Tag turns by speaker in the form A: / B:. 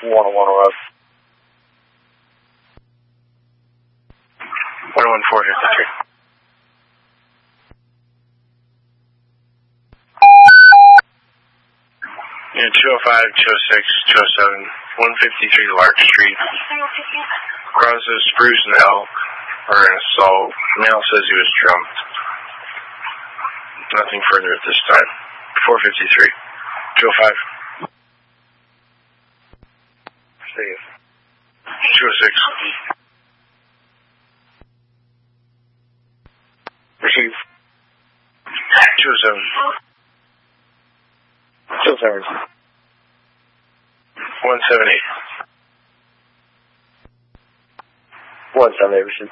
A: 101 West.
B: 11453. Yeah, 205, 206, 207, 153 Lark Street. Across the Spruce and Elk are in assault. Male says he was jumped. Nothing further at this time. 453. 205.
A: Safe.
B: 206.
A: Receive.
B: 207.
A: 207.
B: 178.
A: 178, receive.